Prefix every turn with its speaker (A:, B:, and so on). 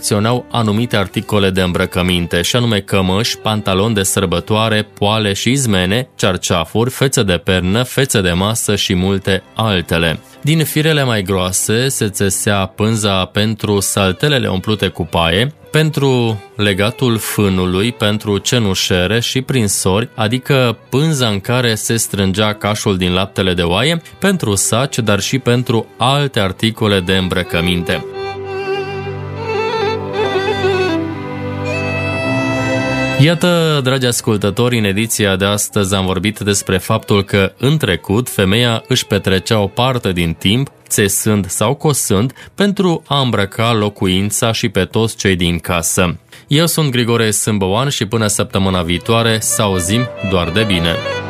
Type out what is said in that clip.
A: colecționau anumite articole de îmbrăcăminte, și anume cămăși, pantaloni de sărbătoare, poale și izmene, cearceafuri, fețe de pernă, fețe de masă și multe altele. Din firele mai groase se țesea pânza pentru saltelele umplute cu paie, pentru legatul fânului, pentru cenușere și prinsori, adică pânza în care se strângea cașul din laptele de oaie, pentru saci, dar și pentru alte articole de îmbrăcăminte. Iată, dragi ascultători, în ediția de astăzi am vorbit despre faptul că în trecut femeia își petrecea o parte din timp țesând sau cosând pentru a îmbrăca locuința și pe toți cei din casă. Eu sunt Grigore Sâmbăoan și până săptămâna viitoare să auzim doar de bine.